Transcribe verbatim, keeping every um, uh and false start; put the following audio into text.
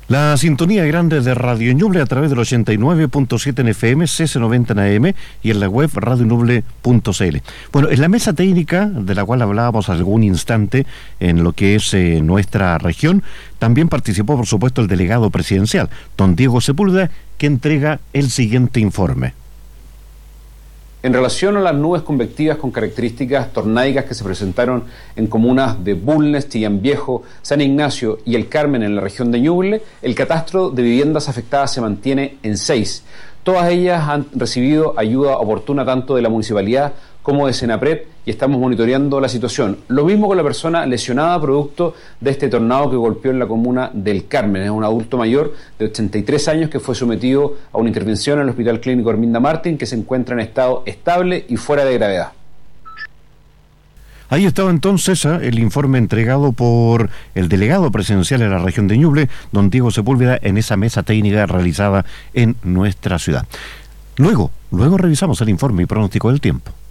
La sintonía grande de Radio Ñuble a través del ochenta y nueve punto siete en F M, C C noventa en A M y en la web radio ñuble punto c l. Bueno, en la mesa técnica, de la cual hablábamos algún instante en lo que es eh, nuestra región, también participó, por supuesto, el delegado presidencial, don Diego Sepúlveda, que entrega el siguiente informe. En relación a las nubes convectivas con características tornáicas que se presentaron en comunas de Bulnes, Chillán Viejo, San Ignacio y El Carmen en la región de Ñuble, el catastro de viviendas afectadas se mantiene en seis. Todas ellas han recibido ayuda oportuna tanto de la municipalidad como de Senapred y estamos monitoreando la situación. Lo mismo con la persona lesionada producto de este tornado que golpeó en la comuna del Carmen. Es un adulto mayor de ochenta y tres años que fue sometido a una intervención en el Hospital Clínico Herminda Martín, que se encuentra en estado estable y fuera de gravedad. Ahí estaba entonces ¿eh? el informe entregado por el delegado presidencial de la región de Ñuble, don Diego Sepúlveda, en esa mesa técnica realizada en nuestra ciudad. Luego, luego revisamos el informe y pronóstico del tiempo.